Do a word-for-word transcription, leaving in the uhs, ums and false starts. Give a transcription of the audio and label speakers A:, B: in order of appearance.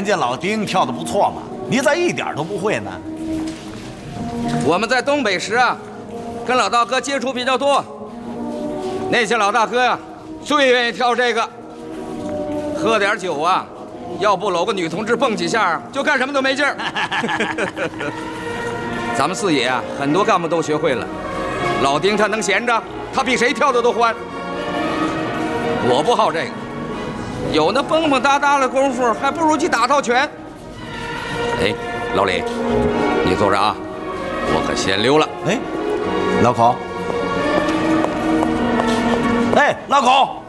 A: 人家老丁跳得不错嘛，你咋一点都不会呢？
B: 我们在东北时啊，跟老大哥接触比较多，那些老大哥呀、啊，最愿意跳这个。喝点酒啊，要不搂个女同志蹦几下，就干什么都没劲儿。咱们四野啊，很多干部都学会了。老丁他能闲着，他比谁跳的都欢。我不好这个，有那蹦蹦哒哒的功夫，还不如去打套拳。哎，老李，你坐着啊，我可先溜了。
A: 哎，老孔，哎，老孔。